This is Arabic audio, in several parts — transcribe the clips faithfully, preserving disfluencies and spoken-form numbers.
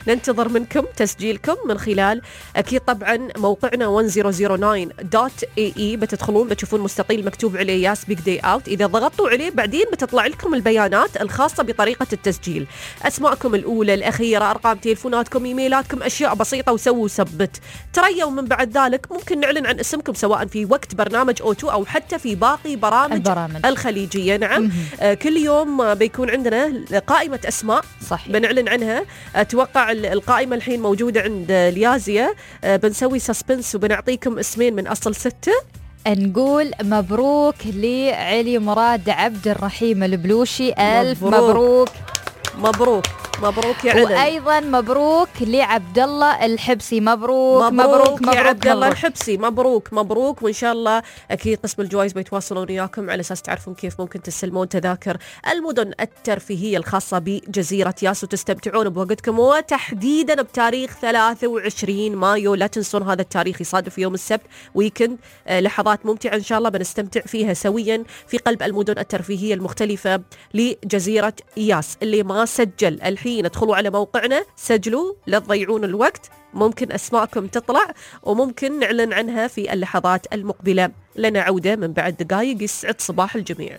ننتظر منكم تسجيلكم من خلال أكيد طبعا موقعنا one zero zero nine dot a e. بتدخلون بتشوفون مستطيل مكتوب عليه ياس بيج داي اوت. إذا ضغطوا عليه بعدين بتطلع لكم البيانات الخاصة بطريقة التسجيل، أسماءكم الأولى الأخيرة، أرقام تليفوناتكم، إيميلاتكم، أشياء بسيطة، وسووا سبت. تريوا من بعد ذلك ممكن نعلن عن اسمكم سواء في وقت برنامج أو تو أو حتى في باقي برامج البرامج الخليجية. نعم. آه كل يوم بيكون عندنا قائمة أسماء صحيح. بنعلن عنها. أتوقع القائمة الحين موجودة عند ليازيا. آه بنسوي سسبنس وبنعطيكم اسمين من أصل ستة. نقول مبروك لعلي مراد عبد الرحيم البلوشي. ألف مبروك مبروك, مبروك. مبروك يا علي. وأيضا مبروك لعبد الله الحبسي. مبروك مبروك, مبروك, مبروك يا عبد الله مبروك. الحبسي. مبروك مبروك. وإن شاء الله أكيد قسم الجوائز بيتواصلون وياكم على أساس تعرفون كيف ممكن تسلمون تذاكر المدن الترفيهية الخاصة بجزيرة ياس وتستمتعون بوقتكم، وتحديدا بتاريخ ثلاثة وعشرين مايو. لا تنسون هذا التاريخ يصادف يوم السبت، ويكند، لحظات ممتعة إن شاء الله بنستمتع فيها سويا في قلب المدن الترفيهية المختلفة لجزيرة ياس. اللي ما سجل الحين ادخلوا على موقعنا سجلوا، لا تضيعون الوقت. ممكن أسماءكم تطلع وممكن نعلن عنها في اللحظات المقبلة. لنا عودة من بعد دقائق. يسعد صباح الجميع.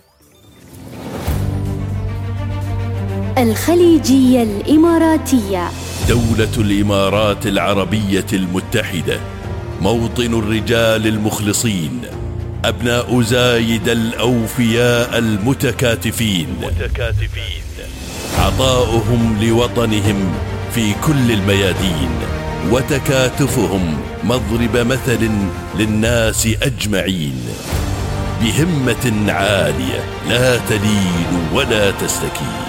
الخليجية الإماراتية، دولة الإمارات العربية المتحدة، موطن الرجال المخلصين، أبناء زايد الأوفياء المتكاتفين، متكاتفين. عطاؤهم لوطنهم في كل الميادين، وتكاتفهم مضرب مثل للناس أجمعين، بهمة عالية لا تلين ولا تستكين.